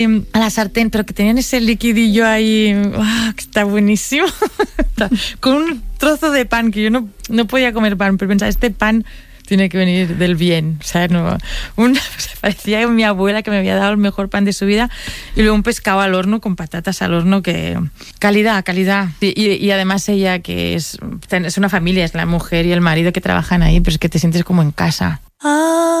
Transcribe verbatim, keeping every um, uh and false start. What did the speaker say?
a la sartén, pero que tenían ese liquidillo ahí, ¡wow! Que está buenísimo. Con un trozo de pan, que yo no, no podía comer pan, pero pensaba, este pan tiene que venir del bien. O sea, no, un, parecía mi abuela que me había dado el mejor pan de su vida. Y luego un pescado al horno con patatas al horno, que calidad, calidad. Y, y, y además ella, que es, es una familia, es la mujer y el marido que trabajan ahí, pero es que te sientes como en casa. Ah.